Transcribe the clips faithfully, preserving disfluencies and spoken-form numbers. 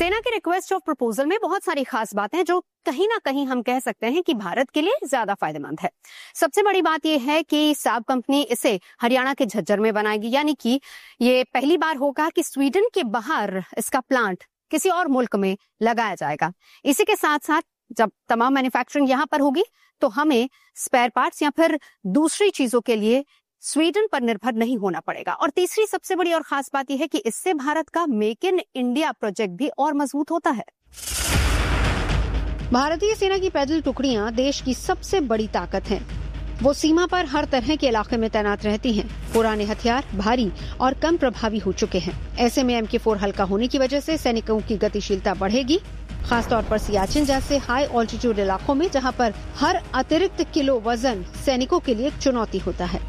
सेना के request of proposal में बहुत सारी खास बातें हैं जो कहीं ना कहीं हम कह सकते हैं कि भारत के लिए ज्यादा फायदेमंद है। सबसे बड़ी बात यह है कि साब कंपनी इसे हरियाणा के झज्जर में बनाएगी, यानी कि ये पहली बार होगा कि स्वीडन के बाहर इसका प्लांट किसी और मुल्क में लगाया जाएगा। इसी के साथ साथ जब तमाम मैन्युफैक्चरिंग यहाँ पर होगी तो हमें स्पेयर पार्ट्स या फिर दूसरी चीजों के लिए स्वीडन पर निर्भर नहीं होना पड़ेगा। और तीसरी सबसे बड़ी और खास बात यह है कि इससे भारत का मेक इन इंडिया प्रोजेक्ट भी और मजबूत होता है। भारतीय सेना की पैदल टुकड़ियां देश की सबसे बड़ी ताकत हैं। वो सीमा पर हर तरह के इलाके में तैनात रहती हैं। पुराने हथियार भारी और कम प्रभावी हो चुके हैं। ऐसे में एम के फोर हल्का होने की वजह से सैनिकों की गतिशीलता बढ़ेगी, खासतौर पर सियाचिन जैसे हाई ऑल्टीट्यूड इलाकों में, जहां पर हर अतिरिक्त किलो वजन सैनिकों के लिए एक चुनौती होता है।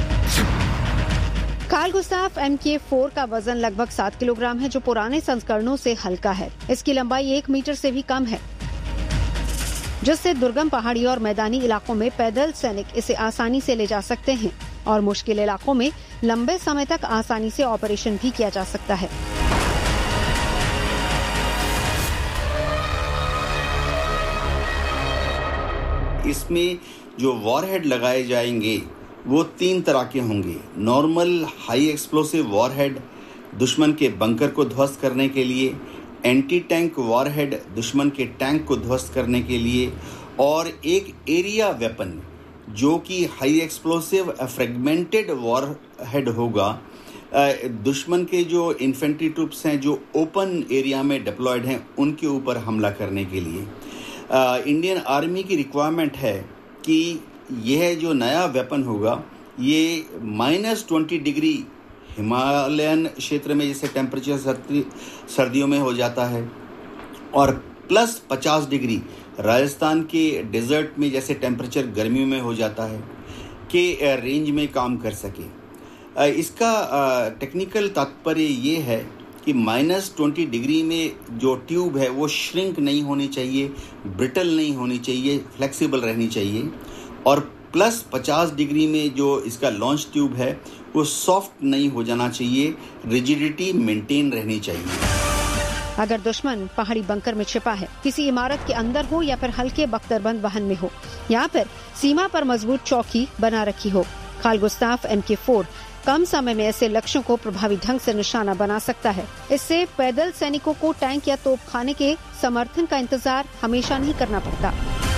कार्ल गुस्ताफ एम के फोर का वजन लगभग सात किलोग्राम है, जो पुराने संस्करणों से हल्का है। इसकी लंबाई एक मीटर से भी कम है, जिससे दुर्गम पहाड़ी और मैदानी इलाकों में पैदल सैनिक इसे आसानी से ले जा सकते हैं और मुश्किल इलाकों में लंबे समय तक आसानी से ऑपरेशन भी किया जा सकता है। इसमें जो वॉरहेड लगाए जाएंगे वो तीन तरह के होंगे। नॉर्मल हाई एक्सप्लोसिव वॉरहेड दुश्मन के बंकर को ध्वस्त करने के लिए, एंटी टैंक वॉरहेड दुश्मन के टैंक को ध्वस्त करने के लिए, और एक एरिया वेपन जो कि हाई एक्सप्लोसिव फ्रेगमेंटेड वॉरहेड होगा दुश्मन के जो इन्फेंट्री ट्रूप्स हैं जो ओपन एरिया में डिप्लॉयड हैं उनके ऊपर हमला करने के लिए। इंडियन आर्मी की रिक्वायरमेंट है कि यह जो नया वेपन होगा ये माइनस ट्वेंटी डिग्री हिमालयन क्षेत्र में जैसे टेम्परेचर सर्दी सर्दियों में हो जाता है, और प्लस पचास डिग्री राजस्थान के डेजर्ट में जैसे टेम्परेचर गर्मियों में हो जाता है के रेंज में काम कर सके। इसका टेक्निकल तात्पर्य ये है कि माइनस ट्वेंटी डिग्री में जो ट्यूब है वो श्रिंक नहीं होनी चाहिए, ब्रिटल नहीं होनी चाहिए, फ्लेक्सिबल रहनी चाहिए, और प्लस पचास डिग्री में जो इसका लॉन्च ट्यूब है वो सॉफ्ट नहीं हो जाना चाहिए, रिजिडिटी मेंटेन रहनी चाहिए। अगर दुश्मन पहाड़ी बंकर में छिपा है, किसी इमारत के अंदर हो या फिर हल्के बख्तरबंद वाहन में हो, या फिर सीमा पर मजबूत चौकी बना रखी हो, कार्ल गुस्ताफ एम के फोर कम समय में ऐसे लक्ष्यों को प्रभावी ढंग से निशाना बना सकता है। इससे पैदल सैनिकों को टैंक या तोपखाने के समर्थन का इंतजार हमेशा नहीं करना पड़ता।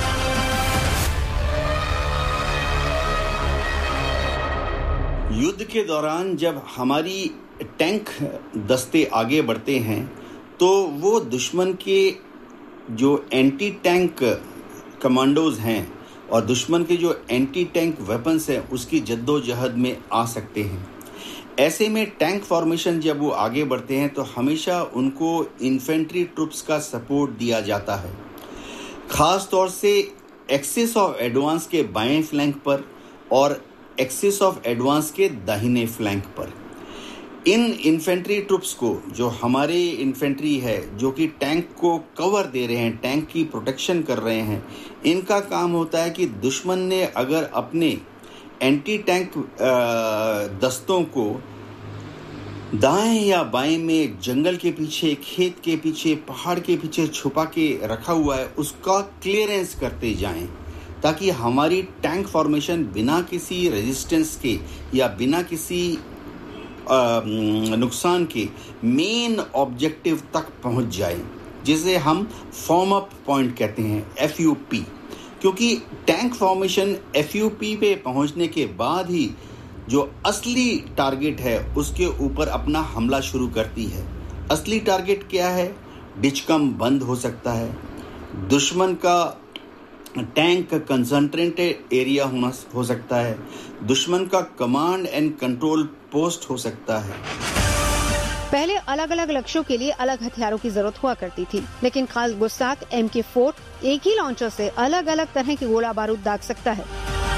युद्ध के दौरान जब हमारी टैंक दस्ते आगे बढ़ते हैं तो वो दुश्मन के जो एंटी टैंक कमांडोज हैं और दुश्मन के जो एंटी टैंक वेपन्स हैं उसकी जद्दोजहद में आ सकते हैं। ऐसे में टैंक फॉर्मेशन जब वो आगे बढ़ते हैं तो हमेशा उनको इन्फेंट्री ट्रूप्स का सपोर्ट दिया जाता है, ख़ास तौर से एक्सिस ऑफ एडवांस के बाएं फ्लैंक पर और एक्सिस ऑफ एडवांस के दाहिने फ्लैंक पर। इन इन्फेंट्री ट्रूप्स को, जो हमारे इन्फेंट्री है जो कि टैंक को कवर दे रहे हैं, टैंक की प्रोटेक्शन कर रहे हैं, इनका काम होता है कि दुश्मन ने अगर अपने एंटी टैंक दस्तों को दाएं या बाएं में जंगल के पीछे, खेत के पीछे, पहाड़ के पीछे छुपा के रखा हुआ है, उसका क्लियरेंस करते जाएं, ताकि हमारी टैंक फॉर्मेशन बिना किसी रेजिस्टेंस के या बिना किसी नुकसान के मेन ऑब्जेक्टिव तक पहुंच जाए, जिसे हम फॉर्म अप पॉइंट कहते हैं, एफ यू पी। क्योंकि tank formation F U P पे पहुंचने के बाद ही जो असली टारगेट है उसके ऊपर अपना हमला शुरू करती है। असली टारगेट क्या है? डिचकम बंद हो सकता है, दुश्मन का टैंक कंसंट्रेटेड एरिया होना हो सकता है, दुश्मन का कमांड एंड कंट्रोल पोस्ट हो सकता है। पहले अलग अलग लक्ष्यों के लिए अलग हथियारों की जरूरत हुआ करती थी, लेकिन कार्ल गुस्ताफ एम के फोर एक ही लॉन्चर से अलग अलग तरह के गोला बारूद दाग सकता है।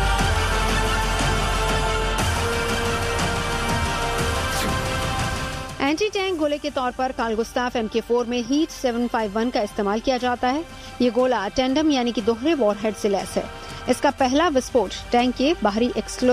एंटी टैंक गोले के तौर पर कार्ल गुस्ताफ एम के फोर में हीट सेवन फाइव वन का इस्तेमाल किया जाता है। ये गोला टेंडम यानी कि दोहरे वॉरहेड से लैस है। इसका पहला विस्फोट टैंक के बाहरी एक्सक्लो